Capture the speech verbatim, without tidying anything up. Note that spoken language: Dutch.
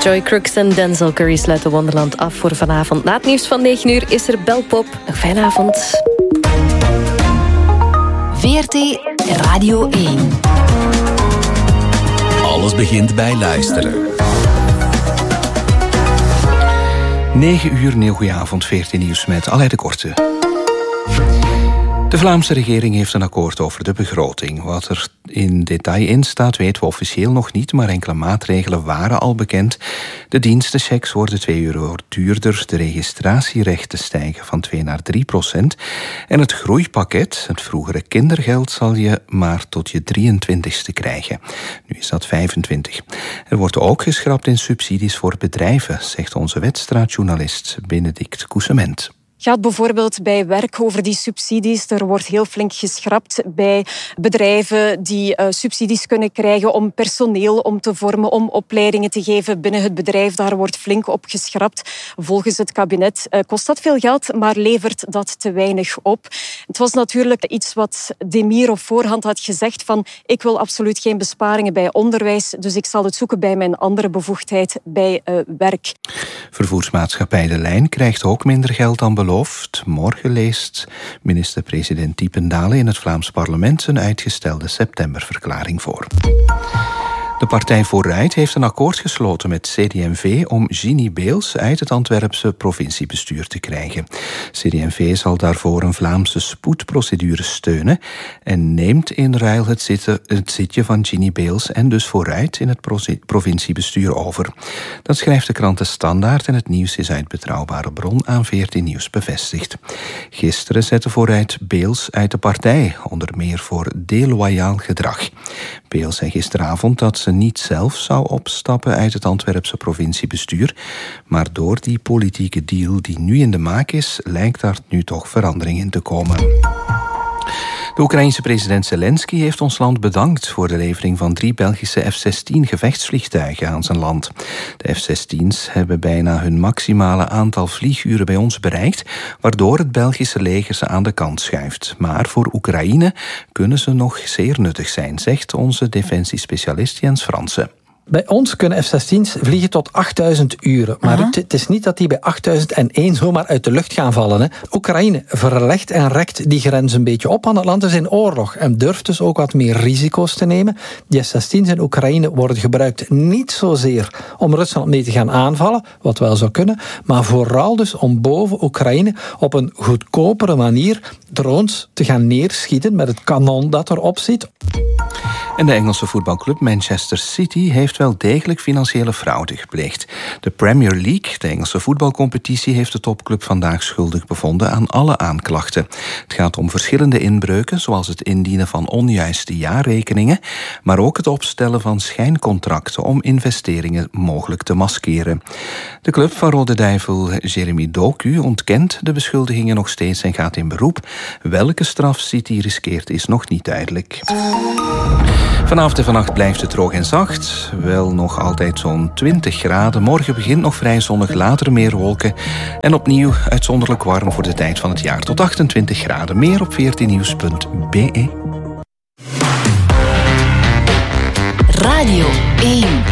Joy Crooks en Denzel Curry sluiten Wonderland af voor vanavond. Na het nieuws van negen uur is er Belpop. Nog fijne avond. V R T Radio één. Alles begint bij luisteren. negen uur, nieuw goedenavond, V R T Nieuws met Aleid de Korte. De Vlaamse regering heeft een akkoord over de begroting. Wat er in detail in staat weten we officieel nog niet, maar enkele maatregelen waren al bekend. De dienstenchecks worden twee euro duurder, de registratierechten stijgen van twee naar drie procent en het groeipakket, het vroegere kindergeld, zal je maar tot je drieëntwintigste krijgen. Nu is dat vijfentwintig. Er wordt ook geschrapt in subsidies voor bedrijven, zegt onze wedstrijdjournalist Benedict Coussement. Gaat bijvoorbeeld bij werk over die subsidies. Er wordt heel flink geschrapt bij bedrijven die uh, subsidies kunnen krijgen om personeel om te vormen, om opleidingen te geven binnen het bedrijf. Daar wordt flink op geschrapt. Volgens het kabinet uh, kost dat veel geld, maar levert dat te weinig op. Het was natuurlijk iets wat Demir op voorhand had gezegd van ik wil absoluut geen besparingen bij onderwijs, dus ik zal het zoeken bij mijn andere bevoegdheid bij uh, werk. Vervoersmaatschappij De Lijn krijgt ook minder geld dan beloofd. Morgen leest minister-president Diependalen in het Vlaams parlement een uitgestelde septemberverklaring voor. De Partij Vooruit heeft een akkoord gesloten met C D M V om Ginny Beels uit het Antwerpse provinciebestuur te krijgen. C D M V zal daarvoor een Vlaamse spoedprocedure steunen en neemt in ruil het, zitten, het zitje van Ginny Beels en dus Vooruit in het provinciebestuur over. Dat schrijft de krant De Standaard en het nieuws is uit betrouwbare bron aan V R T Nieuws bevestigd. Gisteren zette Vooruit Beels uit de partij, onder meer voor deloyaal gedrag. Beels zei gisteravond dat ze niet zelf zou opstappen uit het Antwerpse provinciebestuur, maar door die politieke deal die nu in de maak is, lijkt daar nu toch verandering in te komen. De Oekraïense president Zelensky heeft ons land bedankt voor de levering van drie Belgische F zestien gevechtsvliegtuigen aan zijn land. De F zestien's hebben bijna hun maximale aantal vlieguren bij ons bereikt, waardoor het Belgische leger ze aan de kant schuift. Maar voor Oekraïne kunnen ze nog zeer nuttig zijn, zegt onze defensiespecialist Jens Fransen. Bij ons kunnen F zestien's vliegen tot achtduizend uren. Maar uh-huh. het, het is niet dat die bij achttduizend één zomaar uit de lucht gaan vallen. Hè. Oekraïne verlegt en rekt die grens een beetje op, aan het land is in oorlog en durft dus ook wat meer risico's te nemen. Die F zestien's in Oekraïne worden gebruikt niet zozeer om Rusland mee te gaan aanvallen, wat wel zou kunnen, maar vooral dus om boven Oekraïne op een goedkopere manier drones te gaan neerschieten met het kanon dat erop zit. En de Engelse voetbalclub Manchester City heeft wel degelijk financiële fraude gepleegd. De Premier League, de Engelse voetbalcompetitie, heeft de topclub vandaag schuldig bevonden aan alle aanklachten. Het gaat om verschillende inbreuken, zoals het indienen van onjuiste jaarrekeningen, maar ook het opstellen van schijncontracten om investeringen mogelijk te maskeren. De club van Rode Duivel Jeremy Doku ontkent de beschuldigingen nog steeds en gaat in beroep. Welke straf City riskeert is nog niet duidelijk. Vanavond en vannacht blijft het droog en zacht. Wel nog altijd zo'n twintig graden. Morgen begint nog vrij zonnig, later meer wolken. En opnieuw uitzonderlijk warm voor de tijd van het jaar. Tot achtentwintig graden. Meer op v r t nieuws punt b e. Radio één.